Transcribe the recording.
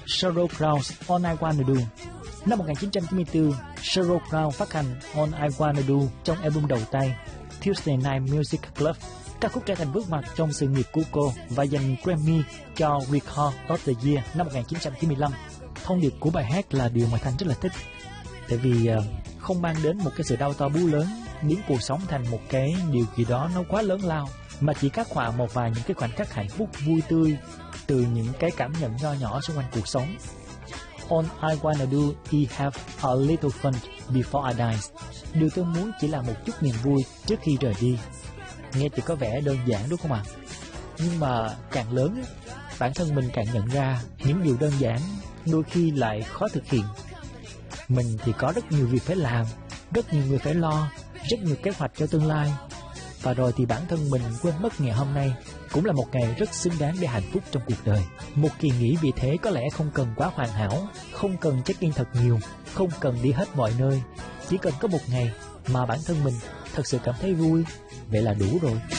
Sheryl Crow's All I Wanna Do. Năm 1994, Sheryl Crow phát hành All I Wanna Do trong album đầu tay Tuesday Night Music Club. Ca khúc trở thành bước ngoặt trong sự nghiệp của cô và giành Grammy cho Record of the Year năm 1995. Thông điệp của bài hát là điều mà Thanh rất là thích, tại vì không mang đến một cái sự đau to búa lớn, biến cuộc sống thành một cái điều gì đó nó quá lớn lao, mà chỉ khắc họa một vài những cái khoảnh khắc hạnh phúc vui tươi từ những cái cảm nhận nho nhỏ xung quanh cuộc sống. All I wanna do is have a little fun before I die. Điều tôi muốn chỉ là một chút niềm vui trước khi rời đi. Nghe thì có vẻ đơn giản đúng không ạ? Nhưng mà càng lớn, bản thân mình càng nhận ra những điều đơn giản đôi khi lại khó thực hiện. Mình thì có rất nhiều việc phải làm, rất nhiều người phải lo, rất nhiều kế hoạch cho tương lai. Và rồi thì bản thân mình quên mất ngày hôm nay cũng là một ngày rất xứng đáng để hạnh phúc trong cuộc đời. Một kỳ nghỉ vì thế có lẽ không cần quá hoàn hảo, không cần check-in thật nhiều, không cần đi hết mọi nơi. Chỉ cần có một ngày mà bản thân mình thật sự cảm thấy vui, vậy là đủ rồi.